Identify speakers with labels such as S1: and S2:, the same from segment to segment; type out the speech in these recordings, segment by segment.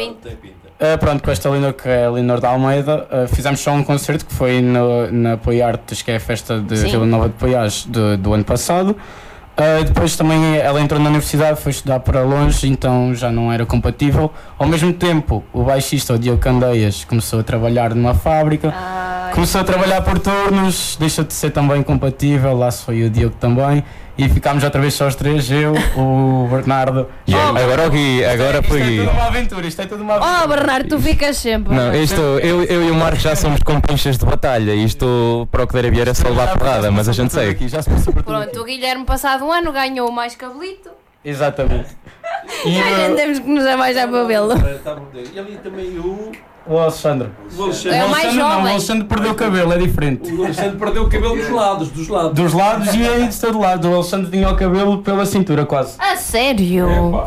S1: pinta.
S2: Pronto, com esta Leonor, que é a Leonor da Almeida, fizemos só um concerto que foi na Apoio Artes, que é a festa de Vila Nova de Poiares do ano passado. Depois também ela entrou na universidade, foi estudar para longe, então já não era compatível. Ao mesmo tempo, o baixista, o Diogo Candeias, começou a trabalhar numa fábrica, começou a trabalhar por turnos, deixou de ser também compatível, lá se foi o Diogo também. E ficámos outra vez só os três, eu, o Bernardo.
S3: Agora o Gui, agora foi Gui.
S2: Isto é tudo uma aventura, isto é tudo uma aventura.
S1: Oh, Bernardo, tu ficas sempre.
S3: Não, eu e o Marco já somos companheiros de batalha. Isto para o que der a vier é só levar porrada, mas a gente segue.
S1: Pronto, o Guilherme, passado um ano, ganhou mais cabelito.
S2: Exatamente.
S1: E a gente temos que nos amaijar para vê-lo.
S4: E ali também
S2: o Alexandre.
S1: É o mais jovem.
S2: O Alexandre perdeu o cabelo, é diferente.
S4: O Alexandre perdeu o cabelo dos lados.
S2: Dos lados e aí de todo lado. O Alexandre tinha o cabelo pela cintura quase.
S1: A sério?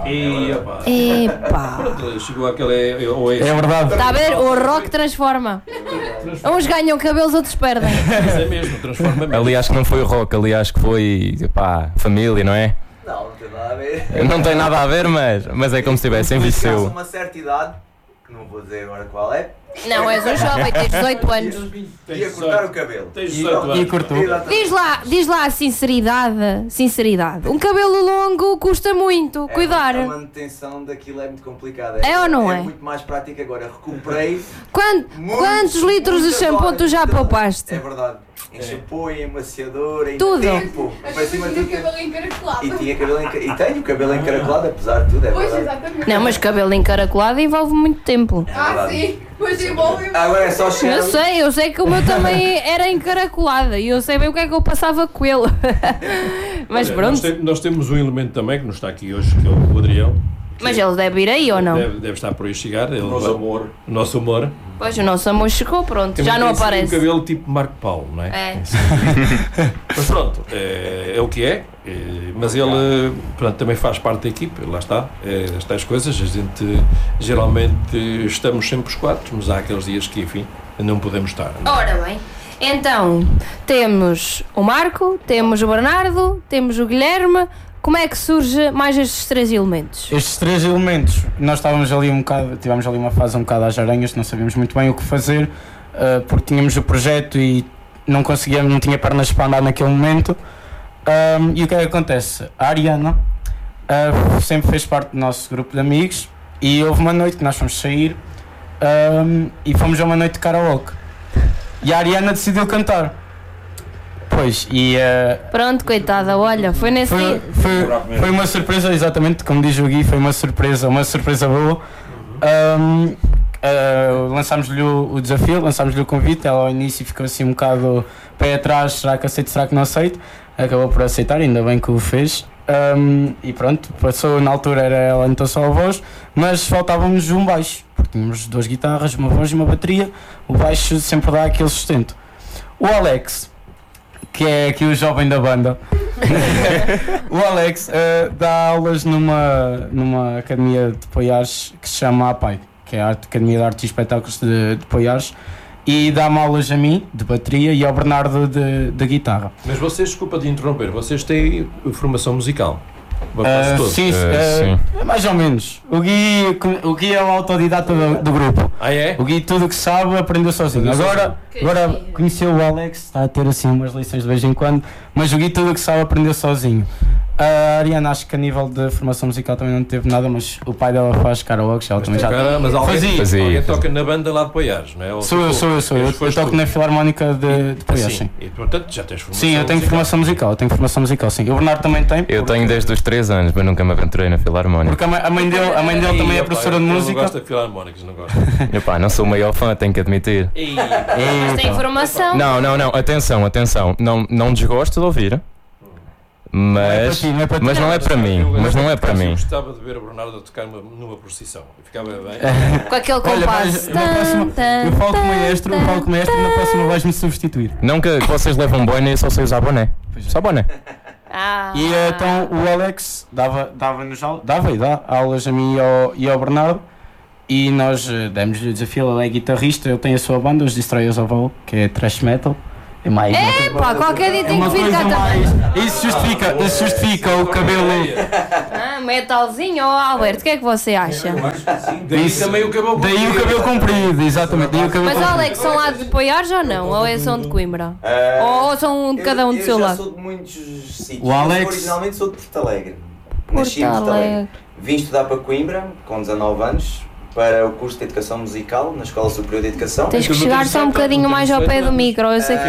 S1: Epá.
S4: Pronto, chegou aquele...
S2: É verdade.
S1: Está a ver? O rock transforma. Uns ganham cabelos, outros perdem.
S4: Mas é mesmo, transforma mesmo.
S3: Ali acho que não foi o rock, ali acho que foi, família, não é?
S5: Não tem nada a ver.
S3: Não tem nada a ver, mas é como se tivesse envelheceu.
S5: Uma certa idade, que não vou dizer agora qual é.
S1: Não, és um jovem, tens 18 anos.
S5: Ia cortar o cabelo.
S4: Tens 18 anos.
S2: E cortou.
S1: Diz lá a sinceridade. Um cabelo longo custa muito, cuidar.
S5: A manutenção daquilo é muito complicada.
S1: É ou não é?
S5: É muito mais prático agora. Recuperei.
S1: Quantos litros de shampoo tu já poupaste?
S5: É verdade. Em shampoo, em amaciador, em
S1: tudo.
S5: Tempo.
S6: Mas tinha cabelo encaracolado.
S5: E tinha cabelo e tenho cabelo encaracolado, apesar de tudo, é
S6: Pois,
S5: verdade.
S6: exatamente.
S1: Não, mas cabelo encaracolado envolve muito tempo.
S6: Sim, mas envolve.
S5: Agora é só chegar.
S1: Eu sei que o meu também era encaracolado e eu sei bem o que é que eu passava com ele. Mas
S4: Olha,
S1: pronto.
S4: Nós temos um elemento também que não está aqui hoje, que é o Adrião.
S1: Mas ele deve ir aí ou não?
S4: Deve estar por aí chegar.
S5: O
S4: nosso amor.
S1: Pois o nosso amor chegou, pronto,
S4: Também
S1: já não
S4: tem assim
S1: aparece.
S4: um cabelo tipo Marco Paulo, não é?
S1: É.
S4: Mas pronto, é o que é. Mas ele, pronto, também faz parte da equipe, lá está. Estas coisas, a gente geralmente estamos sempre os quatro, mas há aqueles dias que, enfim, não podemos estar. Não é?
S1: Ora bem, então temos o Marco, temos o Bernardo, temos o Guilherme. Como é que surge mais estes três elementos?
S2: Estes três elementos, nós tivemos ali uma fase um bocado às aranhas, não sabíamos muito bem o que fazer, porque tínhamos o projeto e não tinha pernas para andar naquele momento. E o que é que acontece? A Ariana sempre fez parte do nosso grupo de amigos e houve uma noite que nós fomos sair e fomos a uma noite de karaoke. E a Ariana decidiu cantar. Pois, e...
S1: Pronto, coitada, olha, foi nesse dia.
S2: Foi uma surpresa, exatamente, como diz o Gui, foi uma surpresa boa. Lançámos-lhe o desafio, lançámos-lhe o convite, ela ao início ficou assim um bocado pé atrás, será que aceito, será que não aceito? Acabou por aceitar, ainda bem que o fez. E pronto, passou, na altura era ela então só a voz, mas faltávamos um baixo, porque tínhamos duas guitarras, uma voz e uma bateria, o baixo sempre dá aquele sustento. O Alex, que é aqui o jovem da banda, o Alex dá aulas numa academia de Poiares que se chama APAI, que é a Academia de Artes e Espetáculos de Poiares, e dá-me aulas a mim, de bateria, e ao Bernardo de guitarra.
S4: Mas vocês, desculpa de interromper, vocês têm formação musical?
S2: Sim, mais ou menos. O Gui é o autodidata do grupo.
S4: Ah, é?
S2: O Gui tudo o que sabe aprendeu sozinho. Agora conheceu o Alex, está a ter assim umas lições de vez em quando, mas o Gui tudo o que sabe aprendeu sozinho. A Ariana acho que a nível de formação musical também não teve nada, mas o pai dela faz karaoke, ela também já
S4: mas alguém
S2: fazia.
S4: toca na banda lá de Poiares, não é?
S2: Sou eu toco na Filarmónica de Poiares, sim.
S4: E portanto já tens formação
S2: Sim, eu tenho formação musical, sim. O Bernardo também tem.
S3: Eu tenho desde os 3 anos, mas nunca me aventurei na Filarmónica.
S2: Porque a mãe dele também é professora de música.
S4: Não gosta de Filarmónicas, não gosta.
S3: Epá, não sou o maior fã, tenho que admitir.
S1: Mas tem informação.
S3: Não, atenção, não desgosto de ouvir. Mas não é para mim.
S4: Eu gostava de ver o Bernardo a tocar numa procissão. Ficava bem.
S1: Com aquele compasso.
S2: Eu falo com o maestro e na próxima vais-me substituir.
S3: Não que vocês levam boné e só sei usar boné. Só boné.
S2: E então o Alex dava-nos e dá aulas a mim e ao Bernardo. E nós demos-lhe o desafio, ele é guitarrista, ele tem a sua banda, os Destroyers of All, que é thrash metal. É mais.
S1: Pá, qualquer dia tem que vir cá também.
S2: Isso justifica o cabelo.
S1: Metalzinho, Alberto, o que é que você acha?
S4: Daí também o cabelo
S2: Daí o cabelo comprido, exatamente. Daí o cabelo
S1: Mas
S2: comprido.
S1: Alex, são lá de Poiares ou não? Ou são de Coimbra? Ou são de cada um do seu
S5: Eu já
S1: lado?
S5: sou de muitos sítios.
S2: O Alex-
S5: Eu originalmente sou de Porto Alegre.
S1: Porto
S5: Nasci em Porto
S1: Alegre.
S5: Alegre. Vim estudar para Coimbra, com 19 anos, para o curso de Educação Musical, na Escola Superior de Educação.
S1: Tens que chegar só um bocadinho mais ao pé do micro, eu sei que...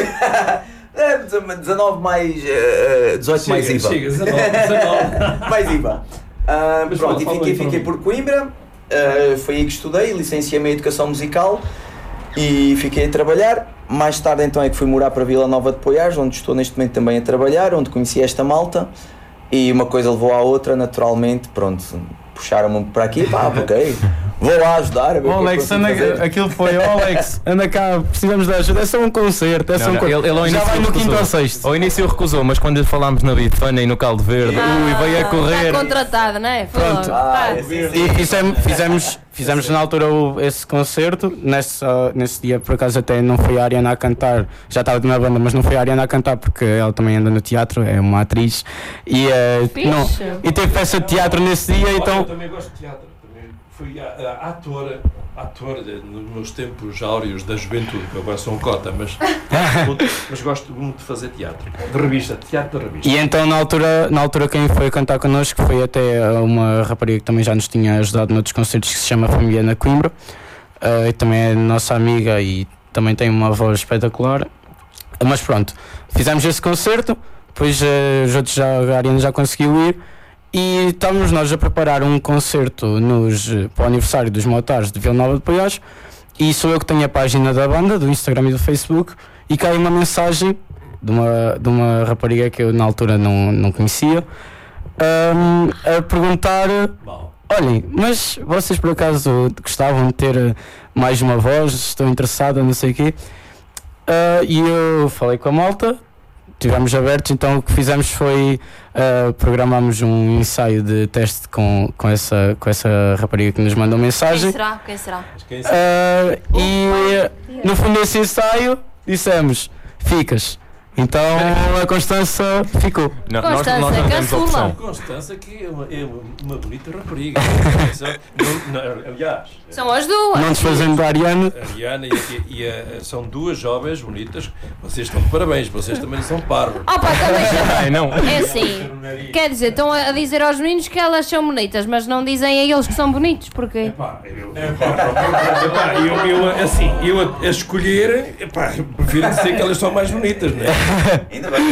S5: 19 mais... 18 mais IVA.
S4: Chega, 19.
S5: Mais IVA.
S4: Mas
S5: Pronto,
S4: fala,
S5: e fiquei por Coimbra. Foi aí que estudei, licenciei-me em Educação Musical e fiquei a trabalhar. Mais tarde então é que fui morar para Vila Nova de Poiares, onde estou neste momento também a trabalhar, onde conheci esta malta. E uma coisa levou à outra, naturalmente, pronto, puxaram-me para aqui, pá, ok, vou lá ajudar a ver o que é que
S2: Alex,
S5: consigo fazer.
S2: aquilo foi, Alex, anda cá, precisamos de ajuda, é só um concerto, é só um concerto.
S3: Ele ao
S2: Já
S3: início
S2: vai no
S3: recusou.
S2: quinto ou sexto.
S3: Ao início recusou, mas quando falámos na Bifana e no Caldo Verde, veio a correr.
S1: Está contratado, não é? Foi
S2: Pronto.
S1: logo.
S5: Ah,
S1: Tá.
S5: sim,
S2: E
S5: sim.
S2: fizemos na altura esse concerto. Nesse dia, por acaso, até não foi a Ariana a cantar. Já estava na banda, mas não foi a Ariana a cantar porque ela também anda no teatro, é uma atriz. E,
S1: Fixe.
S2: e teve peça de teatro nesse dia,
S4: Eu
S2: então.
S4: também gosto de teatro. Também fui ator nos meus tempos áureos da juventude, que agora sou um cota, mas gosto muito de fazer teatro. De revista, teatro de revista.
S2: E então, na altura, quem foi cantar connosco foi até uma rapariga que também já nos tinha ajudado noutros concertos, que se chama Fabiana Coimbra. E também é nossa amiga e também tem uma voz espetacular. Mas pronto, fizemos esse concerto, depois os outros a Ariana já conseguiu ir. E estávamos nós a preparar um concerto para o aniversário dos Motares de Vila Nova de Poiares. E sou eu que tenho a página da banda, do Instagram e do Facebook. E cai uma mensagem de uma rapariga que eu na altura não conhecia, a perguntar: olhem, mas vocês por acaso gostavam de ter mais uma voz? Estou interessada, não sei o quê. E eu falei com a malta, estivemos abertos, então o que fizemos foi programámos um ensaio de teste com essa rapariga que nos mandou mensagem.
S1: Quem será?
S2: E no fundo desse ensaio dissemos: ficas. Então a Constança ficou.
S3: Não,
S1: Constança,
S3: nós não temos
S1: caçula.
S3: opção.
S4: Constança, que é uma bonita rapariga. Aliás,
S1: São as duas.
S2: Não desfazendo da Ariane.
S4: a Ariana são duas jovens bonitas. Vocês estão de parabéns, vocês também são parvos.
S1: Opa, também
S3: Ai, não.
S1: é assim. Quer dizer, estão a dizer aos meninos que elas são bonitas, mas não dizem a eles que são bonitos, porquê?
S4: Eu a escolher, prefiro dizer que elas são mais bonitas, não é?
S5: Ainda bem.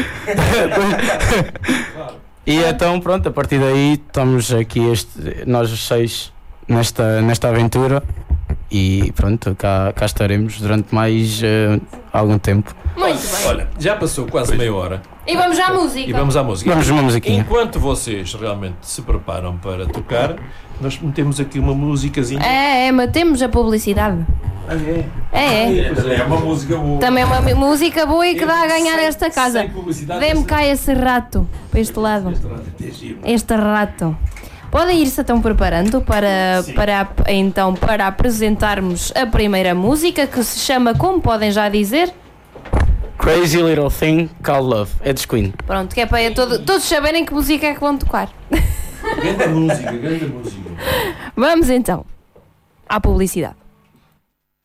S2: E então pronto, a partir daí estamos aqui nós os 6 nesta aventura. E pronto, cá estaremos durante mais algum tempo.
S1: Muito bem.
S4: Olha, já passou quase meia hora
S1: E vamos à música.
S4: e vamos à música.
S2: Vamos uma musiquinha.
S4: Enquanto vocês realmente se preparam para tocar, nós metemos aqui uma musicazinha.
S1: Mas temos a publicidade. É.
S4: É uma música boa.
S1: Também é uma música boa e que dá a ganhar esta casa.
S4: Sem publicidade,
S1: Dê-me cá esse rato, para este lado. Este rato. Podem ir-se então preparando para apresentarmos a primeira música, que se chama, como podem já dizer?
S2: Crazy Little Thing Called Love. É dos Queen.
S1: Pronto, que é para todos saberem que música é que vão tocar.
S4: Grande música.
S1: Vamos então à publicidade.